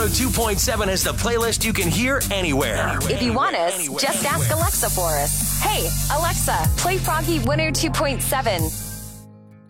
102.7 is the playlist you can hear anywhere. If you want us, just ask Alexa for us. Hey, Alexa, play Froggy 102.7.